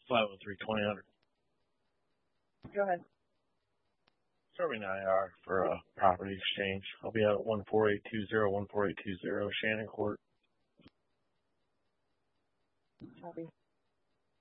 503-2000. Go ahead. Serving IR for a property exchange. I'll be out at 14820, 14820 Shannon Court. Copy.